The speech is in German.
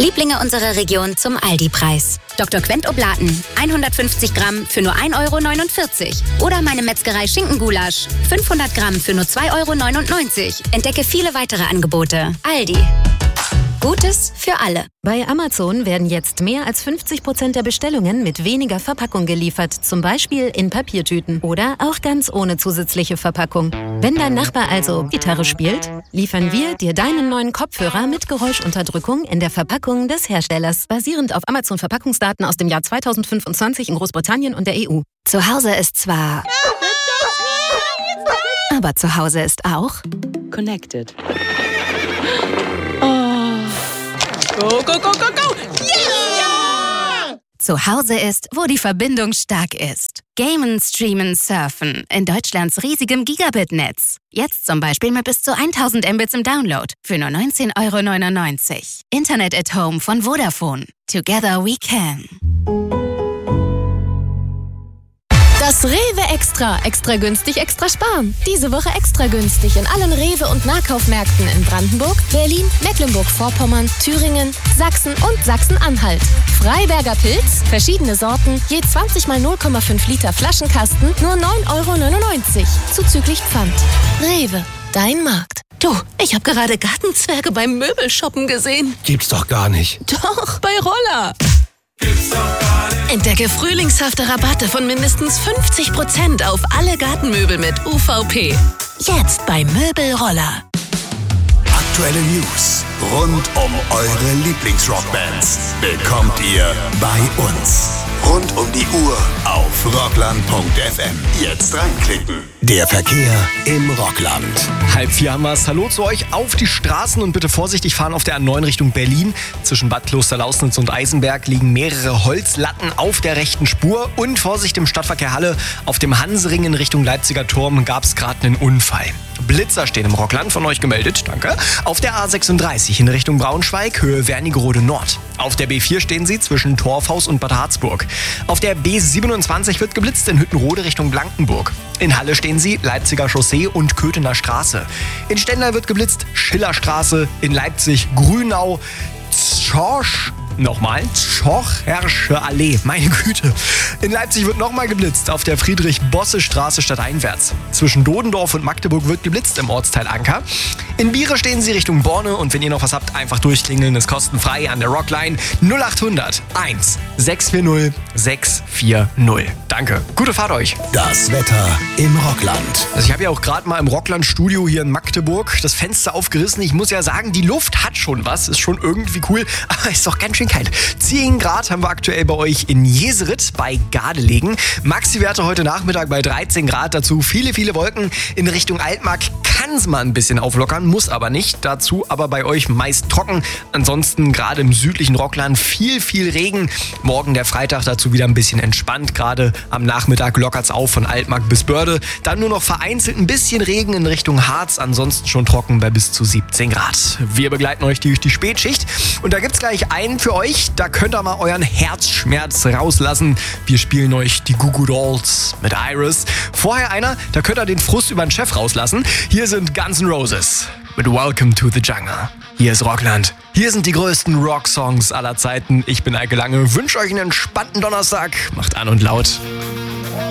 Lieblinge unserer Region zum Aldi-Preis. Dr. Quent Oblaten, 150 Gramm für nur 1,49 €. Oder meine Metzgerei Schinkengulasch, 500 Gramm für nur 2,99 €. Entdecke viele weitere Angebote. Aldi. Gutes für alle. Bei Amazon werden jetzt mehr als 50% der Bestellungen mit weniger Verpackung geliefert. Zum Beispiel in Papiertüten oder auch ganz ohne zusätzliche Verpackung. Wenn dein Nachbar also Gitarre spielt, liefern wir dir deinen neuen Kopfhörer mit Geräuschunterdrückung in der Verpackung des Herstellers. Basierend auf Amazon-Verpackungsdaten aus dem Jahr 2025 in Großbritannien und der EU. Zu Hause ist zwar... aber zu Hause ist auch... Connected. Go, go, go, go, go! Yeah! Zu Hause ist, wo die Verbindung stark ist. Gamen, streamen, surfen in Deutschlands riesigem Gigabit-Netz. Jetzt zum Beispiel mit bis zu 1000 Mbits im Download für nur 19,99 €. Internet at Home von Vodafone. Together we can. Das Rewe Extra. Extra günstig, extra sparen. Diese Woche extra günstig in allen Rewe- und Nahkaufmärkten in Brandenburg, Berlin, Mecklenburg-Vorpommern, Thüringen, Sachsen und Sachsen-Anhalt. Freiberger Pilz, verschiedene Sorten, je 20 mal 0,5 Liter Flaschenkasten, nur 9,99 € zuzüglich Pfand. Rewe, dein Markt. Du, ich habe gerade Gartenzwerge beim Möbelshoppen gesehen. Gibt's doch gar nicht. Doch, bei Roller. Entdecke frühlingshafte Rabatte von mindestens 50% auf alle Gartenmöbel mit UVP. Jetzt bei Möbelroller. Aktuelle News rund um eure Lieblingsrockbands bekommt ihr bei uns. Rund um die Uhr auf rockland.fm. Jetzt reinklicken. Der Verkehr im Rockland. 3:30 haben wir's. Hallo zu euch auf die Straßen und bitte vorsichtig fahren auf der A9 Richtung Berlin. Zwischen Bad Klosterlausnitz und Eisenberg liegen mehrere Holzlatten auf der rechten Spur. Und Vorsicht im Stadtverkehr Halle. Auf dem Hansering in Richtung Leipziger Turm gab's gerade einen Unfall. Blitzer stehen im Rockland, von euch gemeldet, danke. Auf der A36 in Richtung Braunschweig, Höhe Wernigerode Nord. Auf der B4 stehen sie zwischen Torfhaus und Bad Harzburg. Auf der B27 wird geblitzt in Hüttenrode Richtung Blankenburg. In Halle stehen sie Leipziger Chaussee und Köthener Straße. In Stendal wird geblitzt Schillerstraße, in Leipzig Grünau, Schorchersche Allee, meine Güte. In Leipzig wird nochmal geblitzt auf der Friedrich-Bosse-Straße stadteinwärts. Zwischen Dodendorf und Magdeburg wird geblitzt im Ortsteil Anker. In Biere stehen sie Richtung Borne und wenn ihr noch was habt, einfach durchklingeln, ist kostenfrei an der Rockline 0800 1 640 640. Danke, gute Fahrt euch. Das Wetter im Rockland. Also ich habe ja auch gerade mal im Rockland-Studio hier in Magdeburg das Fenster aufgerissen. Ich muss ja sagen, die Luft hat schon was, ist schon irgendwie cool, aber ist doch ganz schön kalt. 10 Grad haben wir aktuell bei euch in Jeserit bei Gardelegen. Maxi-Werte heute Nachmittag bei 13 Grad. Dazu viele, viele Wolken. In Richtung Altmark kann es mal ein bisschen auflockern, muss aber nicht. Dazu aber bei euch meist trocken. Ansonsten gerade im südlichen Rockland viel, viel Regen. Morgen der Freitag dazu wieder ein bisschen entspannt. Gerade am Nachmittag lockert es auf von Altmark bis Börde. Dann nur noch vereinzelt ein bisschen Regen in Richtung Harz. Ansonsten schon trocken bei bis zu 17 Grad. Wir begleiten euch durch die Spätschicht. Und da gibt es gleich einen für euch. Da könnt ihr mal euren Herzschmerz rauslassen. Wir spielen euch die Goo Goo Dolls mit Iris. Vorher einer, da könnt ihr den Frust über den Chef rauslassen. Hier sind Guns N' Roses mit Welcome to the Jungle. Hier ist Rockland. Hier sind die größten Rocksongs aller Zeiten. Ich bin Eike Lange, wünsche euch einen entspannten Donnerstag. Macht an und laut.